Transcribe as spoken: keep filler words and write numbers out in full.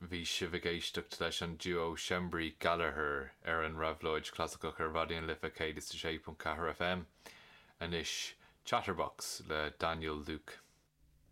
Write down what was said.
bhí sibh géisteacht leis an duo Shembri Gallagher ar an Ravloid Classical Radion Lifa cé is sé punt ceathair F M, and is Chatterbox le Daniel Luke.